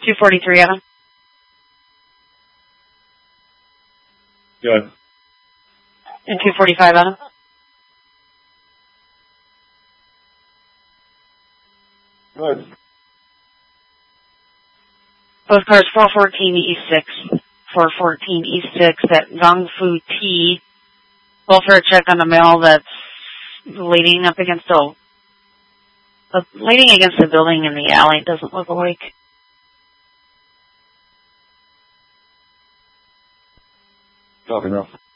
243, Adam. Good. And 245, Adam. Good. Both cars 414 East 6. 414 East 6 at Gong Fu T. Welfare check on a male that's leaning against the building in the alley. Doesn't look awake. Copy, Ralph.